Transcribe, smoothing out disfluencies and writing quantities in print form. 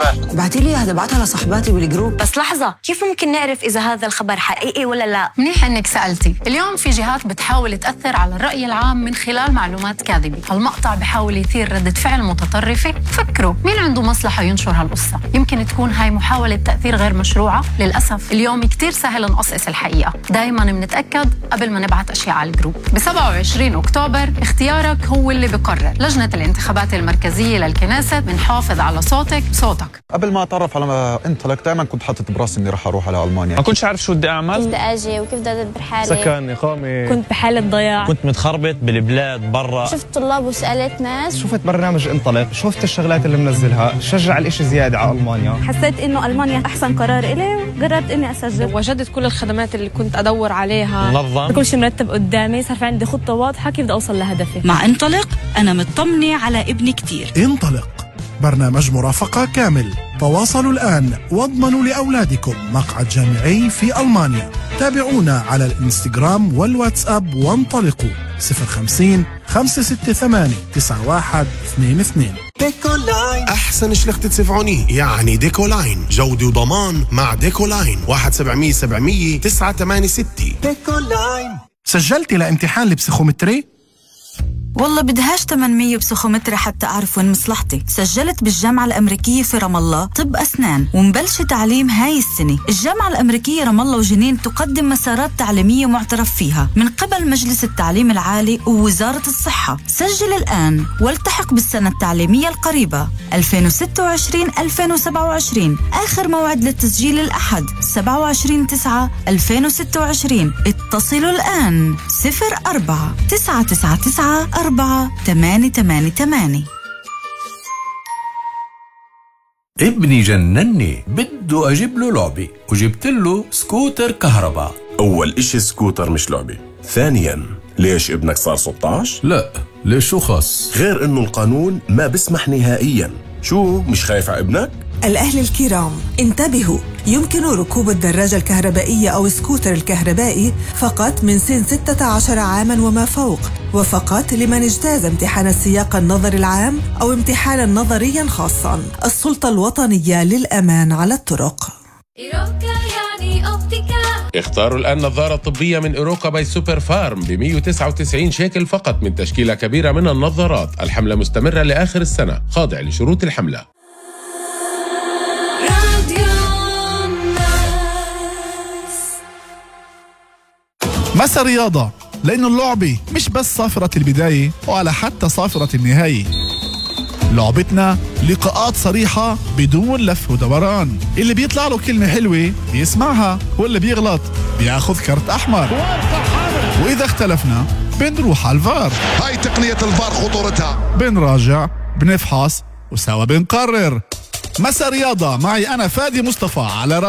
الخبر. ابعتي لي هذا، ابعتها لصحباتي بالجروب. بس لحظة، كيف ممكن نعرف إذا هذا الخبر حقيقي ولا لا؟ منيح إنك سألتي. اليوم في جهات بتحاول تأثر على الرأي العام من خلال معلومات كاذبة. المقطع بحاول يثير ردة فعل متطرفة. فكروا مين عنده مصلحة ينشر هالقصة؟ يمكن تكون هاي محاولة تأثير غير مشروعة. للأسف اليوم كتير سهل نقصقص الحقيقة. دايما بنتأكد قبل ما نبعت أشياء على الجروب. ب 27 أكتوبر اختيارك هو اللي بقرر. لجنة الانتخابات المركزية للكنيسة بنحافظ على صوتك. قبل ما اتعرف على انطلق دائما كنت حاطط براسي اني راح اروح على المانيا. ما كنتش عارف شو بدي اعمل، كيف بدي اجي وكيف بدي ادبر حالي، سكن، اقامه، كنت بحالة ضياع، كنت متخربط بالبلاد برا. شفت طلاب وسالت ناس، شفت برنامج انطلق، شفت الشغلات اللي منزلها، شجع الاشي زياده على المانيا. حسيت انه المانيا احسن قرار الي وقررت اني اسجل. وجدت كل الخدمات اللي كنت ادور عليها، منظم، كل شيء مرتب قدامي، صار في عندي خطه واضحه كيف بدي اوصل لهدفي. مع انطلق انا مطمنه على ابني كتير. انطلق برنامج مرافقة كامل. تواصلوا الآن واضمنوا لأولادكم مقعد جامعي في ألمانيا. تابعونا على الانستغرام والواتساب وانطلقوا 050 568 9122. ديكولاين أحسن شلختة سفعوني، يعني ديكولاين جودة وضمان مع ديكولاين 1-700 700 986. ديكولاين. سجلتي لامتحان البسيخومتري؟ والله بدهاش 800 بسخومتري حتى أعرف وين مصلحتي. سجلت بالجامعة الأمريكية في رام الله طب أسنان ومبلش تعليم هاي السنة. الجامعة الأمريكية رام الله وجنين تقدم مسارات تعليمية معترف فيها من قبل مجلس التعليم العالي ووزارة الصحة. سجل الآن والتحق بالسنة التعليمية القريبة 2026-2027. آخر موعد للتسجيل الأحد 27/9/2026. اتصلوا الآن 04-999-4888. ابني جنني، بده أجيب له لعبة وجبت له سكوتر كهرباء. أول إشي سكوتر مش لعبة. ثانياً ليش ابنك صار 16؟ لا، ليش شو خاص؟ غير إنه القانون ما بسمح نهائياً. شو مش خايف على ابنك؟ الأهل الكرام انتبهوا، يمكن ركوب الدراجة الكهربائية أو السكوتر الكهربائي فقط من سن 16 عاماً وما فوق، وفقط لمن اجتاز امتحان السياق النظري العام أو امتحانا نظريا خاصا. السلطة الوطنية للأمان على الطرق. اختاروا الآن نظارة طبية من إيروكا باي سوبر فارم ب 199 شيكل فقط من تشكيلة كبيرة من النظارات. الحملة مستمرة لآخر السنة، خاضع لشروط الحملة. مسا رياضة، لأنه اللعبة مش بس صافرة البداية ولا حتى صافرة النهاية. لعبتنا لقاءات صريحة بدون لف ودوران. اللي بيطلع له كلمة حلوة بيسمعها، واللي بيغلط بياخذ كرت أحمر. وإذا اختلفنا بنروح على الفار. هاي تقنية الفار خطورتها. بنراجع، بنفحص وسوا بنقرر. مسا رياضة معي أنا فادي مصطفى على